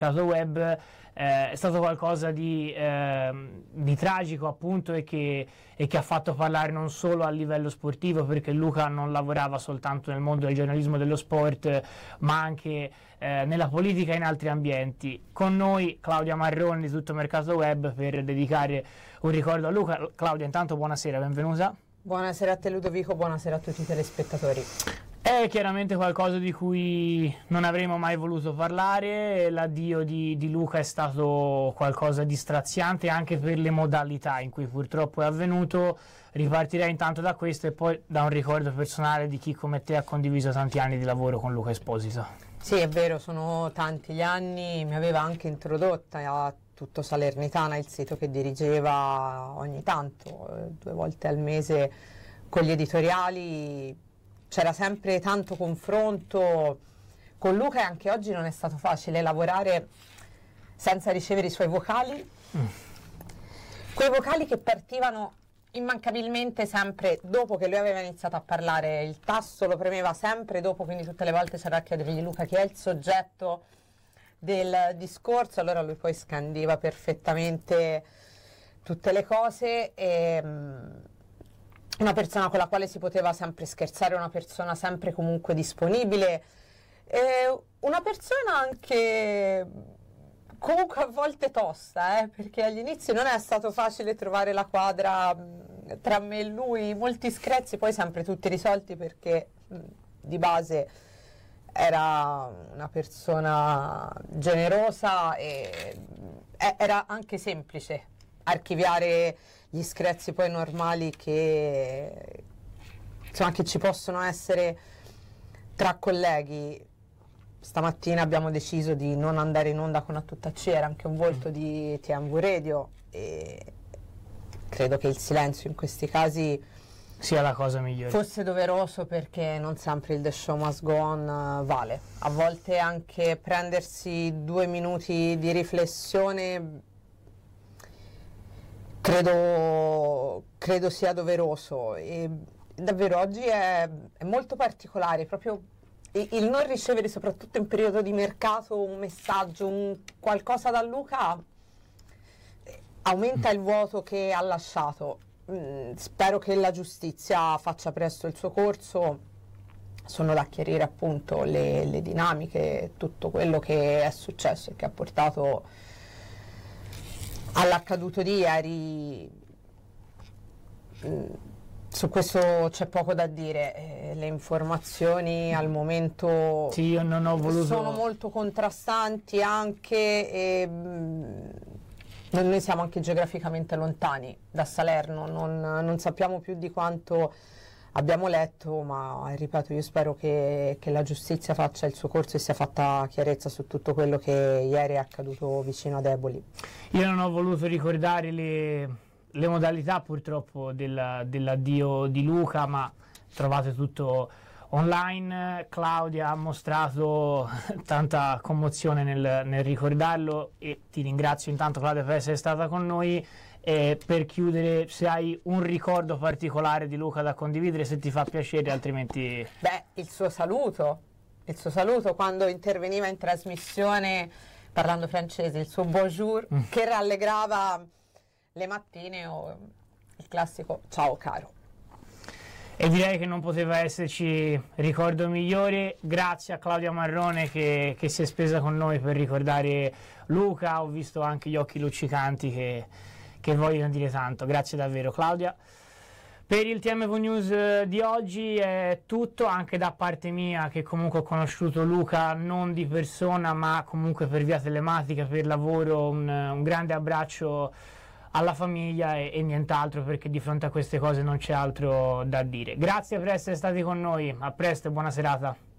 Mercato Web è stato qualcosa di tragico, appunto, e che ha fatto parlare non solo a livello sportivo, perché Luca non lavorava soltanto nel mondo del giornalismo dello sport, ma anche nella politica e in altri ambienti. Con noi Claudia Marrone di Tutto Mercato Web per dedicare un ricordo a Luca. Claudia, intanto buonasera, benvenuta. Buonasera a te Ludovico, buonasera a tutti i telespettatori. È chiaramente qualcosa di cui non avremmo mai voluto parlare. L'addio di Luca è stato qualcosa di straziante anche per le modalità in cui purtroppo è avvenuto. Ripartirei intanto da questo e poi da un ricordo personale di chi come te ha condiviso tanti anni di lavoro con Luca Esposito. Sì, è vero, sono tanti gli anni, mi aveva anche introdotta a Tutto Salernitana, il sito che dirigeva ogni tanto, 2 volte al mese con gli editoriali. C'era sempre tanto confronto con Luca e anche oggi non è stato facile lavorare senza ricevere i suoi vocali. Quei vocali che partivano immancabilmente sempre dopo che lui aveva iniziato a parlare, il tasto lo premeva sempre dopo, quindi tutte le volte c'era a chiedergli: Luca, chi è il soggetto del discorso? Allora lui poi scandiva perfettamente tutte le cose e una persona con la quale si poteva sempre scherzare, una persona sempre comunque disponibile, una persona anche comunque a volte tosta, perché agli inizi non è stato facile trovare la quadra tra me e lui, molti screzi poi sempre tutti risolti perché di base era una persona generosa e era anche semplice archiviare gli screzi poi normali che insomma che ci possono essere tra colleghi. Stamattina abbiamo deciso di non andare in onda con A Tutta C, era anche un volto di TMV Radio e credo che il silenzio in questi casi sia la cosa migliore. Fosse doveroso, perché non sempre il The Show Must Go On vale. A volte anche prendersi 2 minuti di riflessione credo sia doveroso e davvero oggi è molto particolare proprio il non ricevere, soprattutto in periodo di mercato, un messaggio, qualcosa da Luca aumenta il vuoto che ha lasciato. Spero che la giustizia faccia presto il suo corso. Sono da chiarire appunto le dinamiche, tutto quello che è successo e che ha portato all'accaduto di ieri. Su questo c'è poco da dire, le informazioni al momento sì, io non ho voluto... sono molto contrastanti anche e noi siamo anche geograficamente lontani da Salerno, non sappiamo più di quanto abbiamo letto, ma ripeto, io spero che la giustizia faccia il suo corso e sia fatta chiarezza su tutto quello che ieri è accaduto vicino ad Eboli. Io non ho voluto ricordare le modalità purtroppo dell'addio di Luca, ma trovate tutto online. Claudia ha mostrato tanta commozione nel ricordarlo e ti ringrazio intanto, Claudia, per essere stata con noi. E per chiudere, se hai un ricordo particolare di Luca da condividere, se ti fa piacere, altrimenti... Beh, il suo saluto quando interveniva in trasmissione parlando francese, il suo bonjour che rallegrava le mattine, o il classico ciao caro. E direi che non poteva esserci ricordo migliore. Grazie a Claudia Marrone che si è spesa con noi per ricordare Luca. Ho visto anche gli occhi luccicanti che vogliono dire tanto. Grazie davvero, Claudia. Per il TMV News di oggi è tutto, anche da parte mia, che comunque ho conosciuto Luca non di persona ma comunque per via telematica, per lavoro. Un grande abbraccio alla famiglia e nient'altro, perché di fronte a queste cose non c'è altro da dire. Grazie per essere stati con noi, a presto e buona serata.